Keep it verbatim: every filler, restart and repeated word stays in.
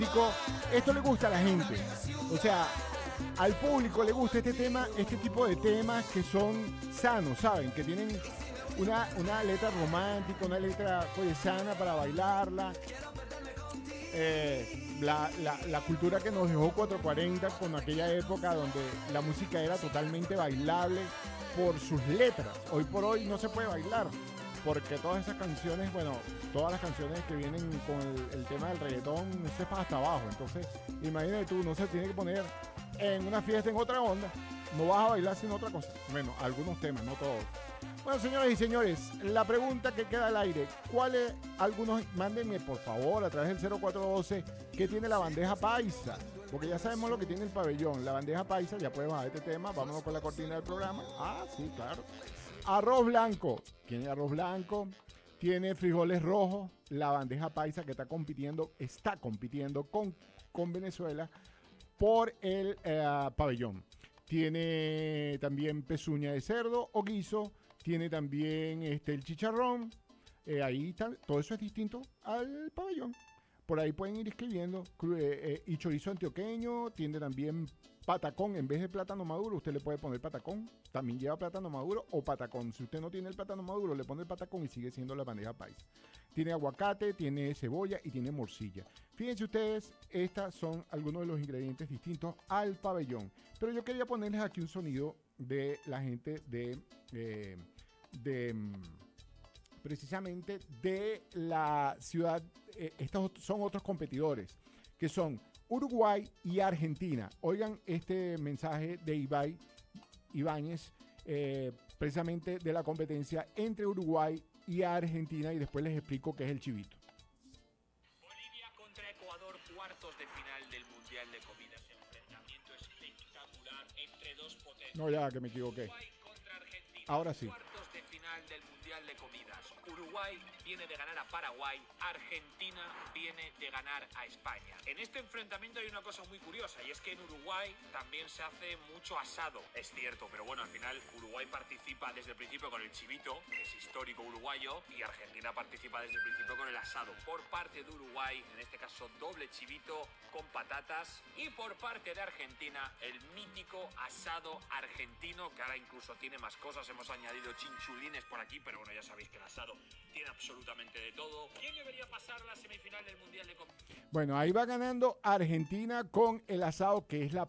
Esto le gusta a la gente. O sea, al público le gusta este tema, este tipo de temas que son sanos, ¿saben? Que tienen una, una letra romántica, una letra pues, sana para bailarla. Eh, la, la, la cultura que nos dejó cuatrocientos cuarenta con aquella época donde la música era totalmente bailable por sus letras. Hoy por hoy no se puede bailar porque todas esas canciones, bueno, todas las canciones que vienen con el, el tema del reggaetón se para hasta abajo. Entonces, imagínate tú, no se tiene que poner en una fiesta en otra onda. No vas a bailar sin otra cosa. Bueno, algunos temas, no todos. Bueno, señoras y señores, la pregunta que queda al aire, ¿cuáles algunos, mándenme por favor a través del cero cuatro uno dos, qué tiene la bandeja paisa? Porque ya sabemos lo que tiene el pabellón, la bandeja paisa, ya puedes bajar este tema, vámonos con la cortina del programa. Ah, sí, claro. Arroz blanco, tiene arroz blanco, tiene frijoles rojos, la bandeja paisa que está compitiendo, está compitiendo con, con Venezuela por el eh, pabellón. Tiene también pezuña de cerdo o guiso, tiene también este, el chicharrón, eh, ahí está, todo eso es distinto al pabellón. Por ahí pueden ir escribiendo, eh, eh, y chorizo antioqueño, tiene también patacón, en vez de plátano maduro, usted le puede poner patacón, también lleva plátano maduro o patacón. Si usted no tiene el plátano maduro, le pone el patacón y sigue siendo la bandeja paisa. Tiene aguacate, tiene cebolla y tiene morcilla. Fíjense ustedes, estos son algunos de los ingredientes distintos al pabellón. Pero yo quería ponerles aquí un sonido de la gente de... Eh, de precisamente de la ciudad, eh, estos son otros competidores, que son Uruguay y Argentina. Oigan este mensaje de Ibai Ibáñez, eh, precisamente de la competencia entre Uruguay y Argentina, y después les explico qué es el chivito. Bolivia contra Ecuador, cuartos de final del Mundial de Comidas. Enfrentamiento espectacular entre dos potencias. No, ya que me equivoqué. Uruguay contra Argentina. Ahora sí. Cuartos de final del Mundial de Comidas. Uruguay viene de ganar a Paraguay, Argentina viene de ganar a España. En este enfrentamiento hay una cosa muy curiosa, y es que en Uruguay también se hace mucho asado. Es cierto, pero bueno, al final Uruguay participa desde el principio con el chivito, que es histórico uruguayo, y Argentina participa desde el principio con el asado. Por parte de Uruguay, en este caso doble chivito con patatas, y por parte de Argentina, el mítico asado argentino, que ahora incluso tiene más cosas, hemos añadido chinchulines por aquí, pero bueno, ya sabéis que el asado tiene absolutamente de todo. ¿Quién debería pasar la semifinal del Mundial de Comidas? Bueno, ahí va ganando Argentina con el asado, que es la